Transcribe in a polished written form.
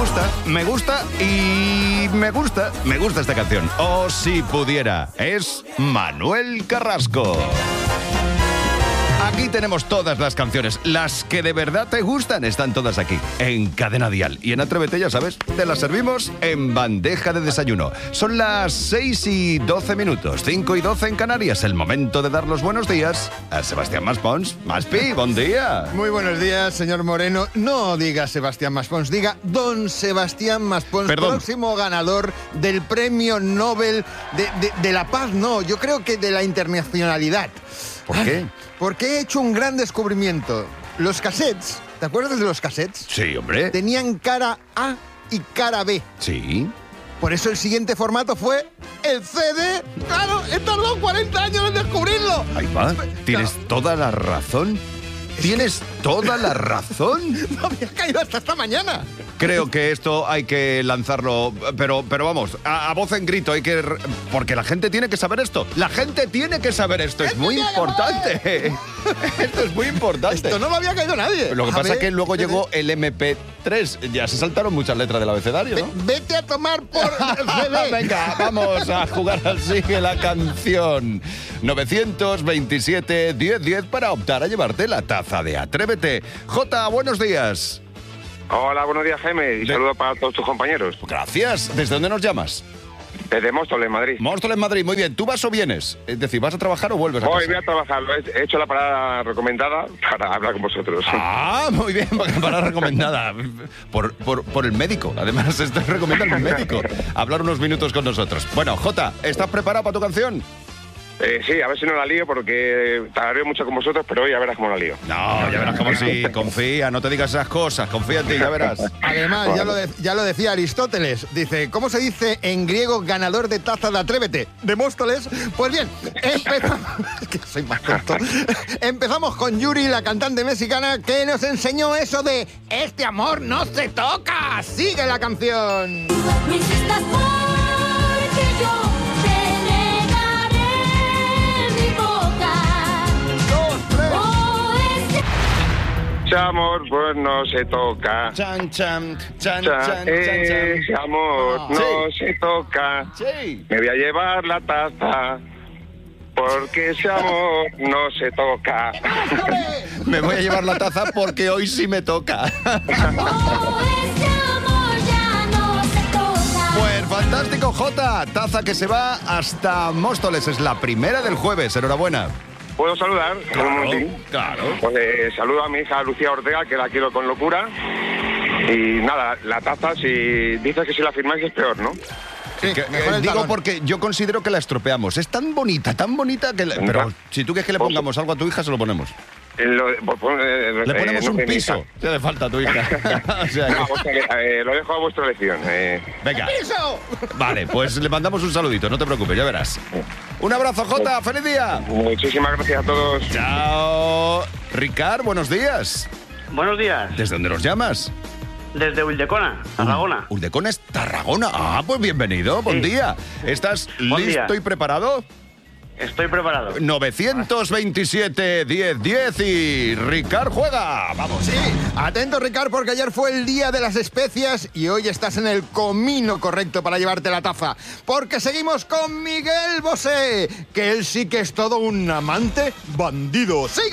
gusta y me gusta esta canción. Oh, si pudiera, es Manuel Carrasco. Aquí tenemos todas las canciones, las que de verdad te gustan, están todas aquí, en Cadena Dial. Y en Atrévete, ya sabes, te las servimos en bandeja de desayuno. Son las 6:12, 5:12 en Canarias, el momento de dar los buenos días a Sebastián Maspons. Maspi, buen día. Muy buenos días, señor Moreno. No diga Sebastián Maspons, diga don Sebastián Maspons, Perdón. próximo ganador del Premio Nobel de la Paz. No, yo creo que de la internacionalidad. ¿Por qué? Porque he hecho un gran descubrimiento. Los cassettes, ¿te acuerdas de los cassettes? Sí, hombre. Tenían cara A y cara B. Sí. Por eso el siguiente formato fue el CD. ¡Claro! He tardado 40 años en descubrirlo. Ahí va. Tienes toda la razón. ¿Tienes toda la razón? No había caído hasta esta mañana. Creo que esto hay que lanzarlo, pero vamos, a voz en grito, porque la gente tiene que saber esto. La gente tiene que saber esto, es muy importante. Esto es muy importante. Esto no lo había caído nadie. Lo que pasa es que luego llegó el MP3, ya se saltaron muchas letras del abecedario, ¿no? Vete a tomar por el CD. Venga, vamos a jugar al Sigue la Canción. 927-1010 para optar a llevarte la taza de Atrévete. Jota, buenos días. Hola, buenos días, Jaime, y saludos para todos tus compañeros. Gracias. ¿Desde dónde nos llamas? Desde Móstoles, Madrid. Móstoles, Madrid. Muy bien. ¿Tú vas o vienes? Es decir, ¿vas a trabajar o vuelves a casa? Hoy voy a trabajar, he hecho la parada recomendada para hablar con vosotros. Ah, muy bien, para recomendada. Por el médico. Además, estoy recomendando al médico. Hablar unos minutos con nosotros. Bueno, Jota, ¿estás preparado para tu canción? Sí, a ver si no la lío, porque tardaré mucho con vosotros, pero hoy ya verás cómo la lío. No, ya verás cómo sí. Confía, no te digas esas cosas. Confía en ti, ya verás. Además, ya lo decía Aristóteles. Dice, ¿cómo se dice en griego ganador de taza de Atrévete? ¿De Móstoles? Pues bien, empezamos... Es que soy más tonto. Empezamos con Yuri, la cantante mexicana, que nos enseñó eso de este amor no se toca. Sigue la canción. Me hiciste porque yo te negaré mi boca. Oh, Ese amor, pues no se toca. Chan, chan, chan, chan, chan, Ese amor no Sí. se toca. Sí. Me voy a llevar la taza, porque ese amor no se toca. Me voy a llevar la taza porque hoy sí me toca. oh, ese amor ya no se toca. Pues fantástico, Jota. Taza que se va hasta Móstoles. Es la primera del jueves. Enhorabuena. ¿Puedo saludar? Un momentín. Claro. Pues saludo a mi hija Lucía Ortega, que la quiero con locura. Y nada, la taza, si dices que si la firmáis es peor, ¿no? Sí, mejor el Digo talón. porque yo considero que la estropeamos. Es tan bonita que... Pero si tú quieres que le pongamos algo a tu hija, se lo ponemos. Le Le ponemos un piso. Te hace falta a tu hija. O sea que- No, o sea que, lo dejo a vuestra elección. Venga. ¡Piso! Vale, pues le mandamos un saludito, no te preocupes, ya verás. Un abrazo, Jota. ¡Feliz día! Muchísimas gracias a todos. Chao. Ricard, buenos días. Buenos días, ¿Desde dónde nos llamas? desde Ulldecona, Tarragona. Ulldecona es Tarragona. Ah, pues bienvenido, buen Sí. día. ¿Estás Buen listo día. y preparado? Estoy preparado. 927-1010 y Ricard juega. Vamos. Sí, atento, Ricard, porque ayer fue el día de las especias y hoy estás en el comino correcto para llevarte la taza. Porque seguimos con Miguel Bosé, que él sí que es todo un amante bandido. ¡Sigue!